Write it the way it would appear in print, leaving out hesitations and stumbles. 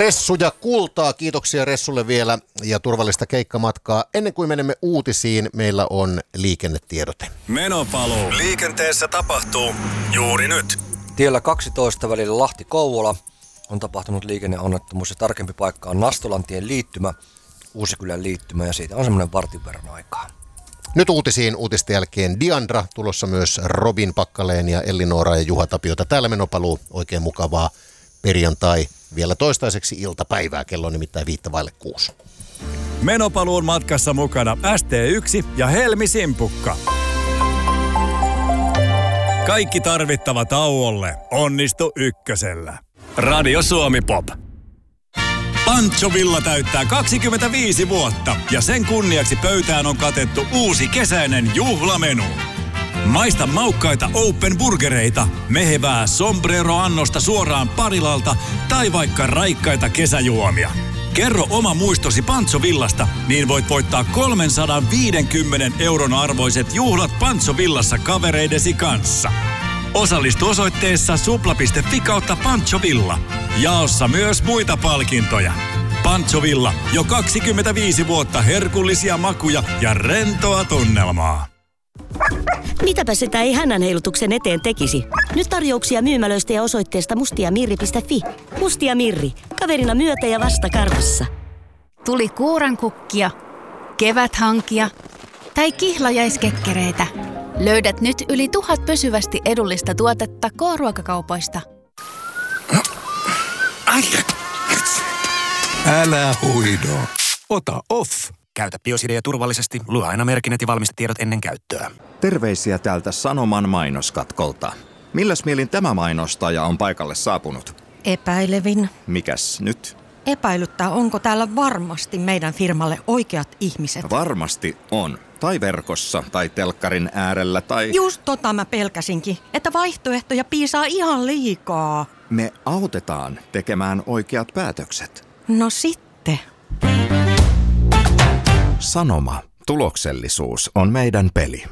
Ressu ja kultaa, kiitoksia Ressulle vielä ja turvallista keikkamatkaa. Ennen kuin menemme uutisiin, meillä on liikennetiedote. Menopaluu. Liikenteessä tapahtuu juuri nyt. Tiellä 12 välillä Lahti-Kouvola on tapahtunut liikenneonnettomuus ja tarkempi paikka on Nastolantien liittymä, Uusikylän liittymä ja siitä on semmoinen vartin verran aikaa. Nyt uutisiin, uutisten jälkeen Diandra, tulossa myös Robin Pakkaleen ja Ellinora ja Juha Tapiota. Täällä Menopaluu, oikein mukavaa perjantai. Vielä toistaiseksi iltapäivää, kello on nimittäin 5:05. Menopaluun matkassa mukana ST1 ja Helmi Simpukka. Kaikki tarvittava tauolle onnistu ykkösellä. Radio Suomi Pop. Pancho Villa täyttää 25 vuotta ja sen kunniaksi pöytään on katettu uusi kesäinen juhlamenu. Maista maukkaita open burgereita, mehevää sombrero-annosta suoraan Parilalta tai vaikka raikkaita kesäjuomia. Kerro oma muistosi Pancho Villasta, niin voit voittaa 350 € arvoiset juhlat Pancho Villassa kavereidesi kanssa. Osallistu osoitteessa supla.fi/Pancho Villa. Jaossa myös muita palkintoja. Pancho Villa, jo 25 vuotta herkullisia makuja ja rentoa tunnelmaa. Mitäpä sitä ei hännänheilutuksen eteen tekisi? Nyt tarjouksia myymälöistä ja osoitteesta mustiamirri.fi. Mustia Mirri, kaverina myötä ja vasta karvassa. Tuli kuurankukkia, keväthankia tai kihlajaiskekkereitä. Löydät nyt yli 1000 pysyvästi edullista tuotetta K-ruokakaupoista. Älä huido. Ota off. Käytä Biosidea turvallisesti. Lue aina merkinnät ja valmistetiedot ennen käyttöä. Terveisiä täältä Sanoman mainoskatkolta. Milläs mielin tämä mainostaja on paikalle saapunut? Epäilevin. Mikäs nyt? Epäilyttää, onko täällä varmasti meidän firmalle oikeat ihmiset. Varmasti on. Tai verkossa, tai telkkarin äärellä, tai... Just tota mä pelkäsinkin, että vaihtoehtoja piisaa ihan liikaa. Me autetaan tekemään oikeat päätökset. No sitten. Sanoma. Tuloksellisuus on meidän peli.